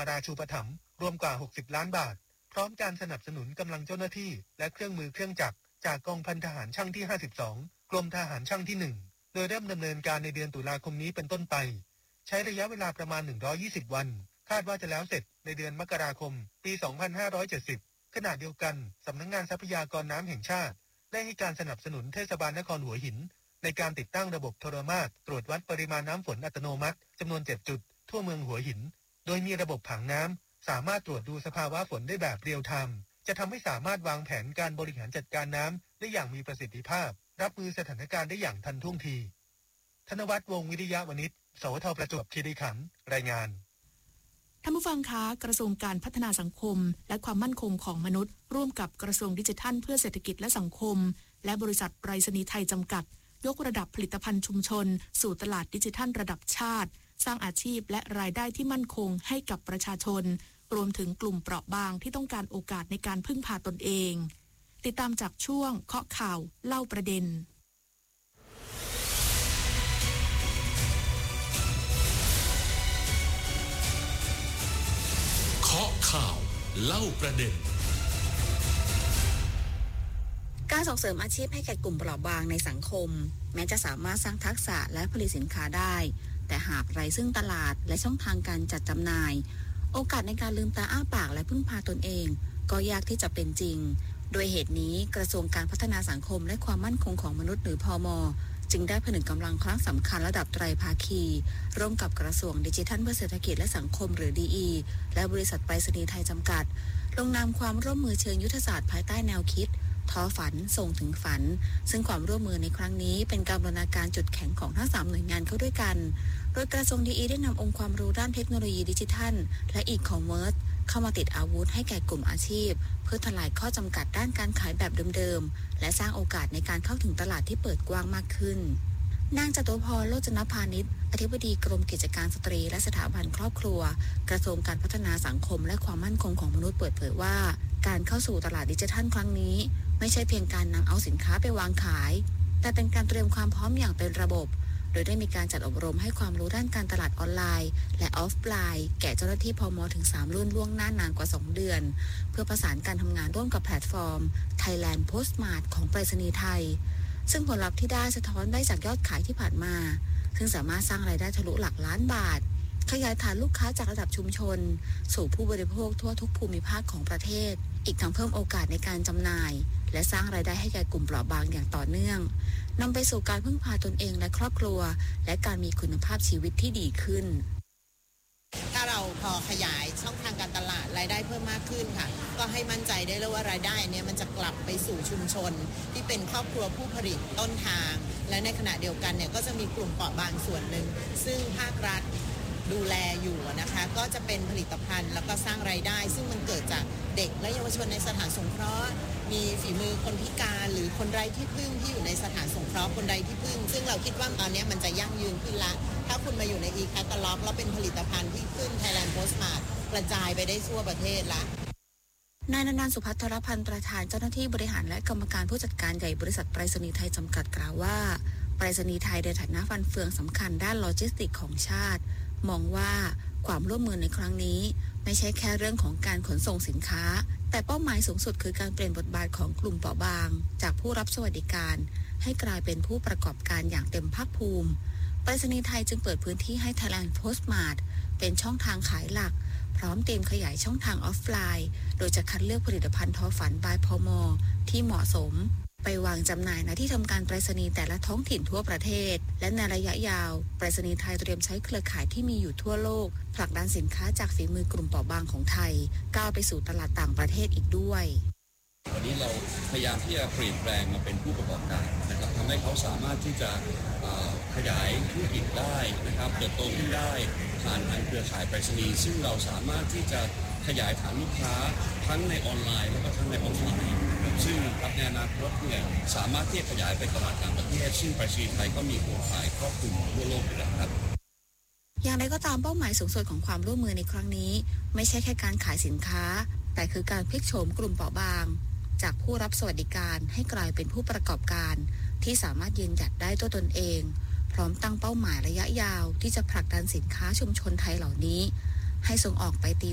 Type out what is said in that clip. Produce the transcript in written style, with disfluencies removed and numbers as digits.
ราชูปถัมภ์รวมกว่า60ล้านบาทพร้อมการสนับสนุนกำลังเจ้าหน้าที่และเครื่องมือเครื่องจักรจากกองพันทหารช่างที่52กรมทหารช่างที่1โดยเริ่มดำเนินการในเดือนตุลาคมนี้เป็นต้นไปใช้ระยะเวลาประมาณ120วันคาดว่าจะแล้วเสร็จในเดือนมกราคมปี2570ขณะเดียวกันสำนักงานทรัพยากรน้ำแห่งชาติได้ให้การสนับสนุนเทศบาลนครหัวหินในการติดตั้งระบบโทรมาตรตรวจวัดปริมาณน้ำฝนอัตโนมัติจำนวน7จุดทั่วเมืองหัวหินโดยมีระบบผังน้ำสามารถตรวจดูสภาวะฝนได้แบบเรียลไทม์จะทำให้สามารถวางแผนการบริหารจัดการน้ำได้อย่างมีประสิทธิภาพรับมือสถานการณ์ได้อย่างทันท่วงทีธนวัฒน์วงศ์วิริยะวณิชสวทประจวบคีรีขันธ์รายงานท่านผู้ฟังคะกระทรวงการพัฒนาสังคมและความมั่นคงของมนุษย์ร่วมกับกระทรวงดิจิทัลเพื่อเศรษฐกิจและสังคมและบริษัทไปรษณีย์ไทยจำกัดยกระดับผลิตภัณฑ์ชุมชนสู่ตลาดดิจิทัลระดับชาติสร้างอาชีพและรายได้ที่มั่นคงให้กับประชาชนรวมถึงกลุ่มเปราะบางที่ต้องการโอกาสในการพึ่งพาตนเองติดตามจากช่วงเคาะข่าวเล่าประเด็นเคาะข่าวเล่าประเด็นการส่งเสริมอาชีพให้แก่กลุ่มเปราะบางในสังคมแม้จะสามารถสร้างทักษะและผลิตสินค้าได้แต่หากไร้ซึ่งตลาดและช่องทางการจัดจำหน่ายโอกาสในการลืมตาอ้าปากและพึ่งพาตนเองก็ยากที่จะเป็นจริงโดยเหตุนี้กระทรวงการพัฒนาสังคมและความมั่นคงของมนุษย์หรือพม.จึงได้ผนึกกำลังครั้งสำคัญระดับไตรภาคีร่วมกับกระทรวงดิจิทัลเพื่อเศรษฐกิจและสังคมหรือ DE และบริษัทไปรษณีย์ไทยจำกัดลงนามความร่วมมือเชิงยุทธศาสตร์ภายใต้แนวคิดท้อฝันส่งถึงฝันซึ่งความร่วมมือในครั้งนี้เป็นการบูรณาการจุดแข็งของทั้ง3หน่วยงานเข้าด้วยกันโดยกระทรวง DE ได้นำองค์ความรู้ด้านเทคโนโลยีดิจิทัลและอีคอมเมิร์ซเข้ามาติดอาวุธให้แก่กลุ่มอาชีพเพื่อทลายข้อจำกัดด้านการขายแบบเดิมๆและสร้างโอกาสในการเข้าถึงตลาดที่เปิดกว้างมากขึ้นนางจตุพร โรจนพานิชอธิบดีกรมกิจการสตรีและสถาบันครอบครัวกระทรวงการพัฒนาสังคมและความมั่นคงของมนุษย์เปิดเผยว่าการเข้าสู่ตลาดดิจิทัลครั้งนี้ไม่ใช่เพียงการนำเอาสินค้าไปวางขายแต่เป็นการเตรียมความพร้อมอย่างเป็นระบบโดยได้มีการจัดอบรมให้ความรู้ด้านการตลาดออนไลน์และออฟไลน์แก่เจ้าหน้าที่พม.ถึง3รุ่นล่วงหน้านานกว่า2เดือนเพื่อประสานการทำงานร่วมกับแพลตฟอร์ม Thailand Postmart ของไปรษณีย์ไทยซึ่งผลลัพธ์ที่ได้สะท้อนได้จากยอดขายที่ผ่านมาซึ่งสามารถสร้างรายได้ทะลุหลักล้านบาทขยายฐานลูกค้าจากระดับชุมชนสู่ผู้บริโภคทั่วทุกภูมิภาคของประเทศอีกทั้งเพิ่มโอกาสในการจำหน่ายและสร้างรายได้ให้แก่กลุ่มเปราะบางอย่างต่อเนื่องนำไปสู่การพึ่งพาตนเองและครอบครัวและการมีคุณภาพชีวิตที่ดีขึ้นถ้าเราพอขยายช่องทางการตลาดรายได้เพิ่มมากขึ้นค่ะก็ให้มั่นใจได้เลยว่ารายได้เนี่ยมันจะกลับไปสู่ชุมชนที่เป็นครอบครัวผู้ผลิตต้นทางและในขณะเดียวกันเนี่ยก็จะมีกลุ่มเปราะบางส่วนหนึ่งซึ่งภาครัฐดูแลอยู่นะคะก็จะเป็นผลิตภัณฑ์แล้วก็สร้างรายได้ซึ่งมันเกิดจากเด็กและเยาวชนในสถานสงเคราะห์มีฝีมือคนพิการหรือคนไร้ที่พึ่งที่อยู่ในสถานสงเคราะห์คนไร้ที่พึ่งซึ่งเราคิดว่าตอนนี้มันจะยั่งยืนขึ้นละถ้าคุณมาอยู่ใน e-catalog แล้วเป็นผลิตภัณฑ์ที่ขึ้น Thailand Postmart กระจายไปได้ทั่วประเทศละนายนันท์ สุภัทรพันธ์ประธานเจ้าหน้าที่บริหารและกรรมการผู้จัดการใหญ่บริษัทไปรษณีย์ไทยจำกัดกล่าวว่าไปรษณีย์ไทยในฐานะฟันเฟืองสำคัญด้านโลจิสติกส์ของชาติมองว่าความร่วมมือในครั้งนี้ไม่ใช่แค่เรื่องของการขนส่งสินค้าแต่เป้าหมายสูงสุดคือการเปลี่ยนบทบาทของกลุ่มเปราะบางจากผู้รับสวัสดิการให้กลายเป็นผู้ประกอบการอย่างเต็มภาคภูมิไปรษณีย์ไทยจึงเปิดพื้นที่ให้ Thailand Postmart เป็นช่องทางขายหลักพร้อมเตรียมขยายช่องทางออฟไลน์โดยจะคัดเลือกผลิตภัณฑ์ทอฝันบายพม.ที่เหมาะสมไปวางจำหน่ายณที่ทำการไปรษณีย์แต่ละท้องถิ่นทั่วประเทศและในระยะยาวไปรษณีย์ไทยเตรียมใช้เครือข่ายที่มีอยู่ทั่วโลกผลักดันสินค้าจากฝีมือกลุ่มเปราะบางของไทยก้าวไปสู่ตลาดต่างประเทศอีกด้วยวันนี้เราพยายามที่จะเปลี่ยนแปลงมาเป็นผู้ประกอบการนะครับทำให้เขาสามารถที่จะขยายธุรกิจได้นะครับเติบโตขึ้นได้ผ่านทางเครือข่ายไปรษณีย์ซึ่งเราสามารถที่จะขยายฐานลูกค้าทั้งในออนไลน์และก็ทั้งในออฟไลน์ซึ่งในอนาคตเนี่ยสามารถที่จะขยายไปตลาดต่างประเทศซึ่งไปรษณีย์ไทยก็มีเครือข่ายครอบคลุมทั่วโลกอยู่แล้วครับอย่างไรก็ตามเป้าหมายสูงสุดของความร่วมมือในครั้งนี้ไม่ใช่แค่การขายสินค้าแต่คือการพลิกโฉมกลุ่มเปราะบางจากผู้รับสวัสดิการให้กลายเป็นผู้ประกอบการที่สามารถยืนหยัดได้ด้วยตนเองพร้อมตั้งเป้าหมายระยะยาวที่จะผลักดันสินค้าชุมชนไทยเหล่านี้ให้ส่งออกไปตี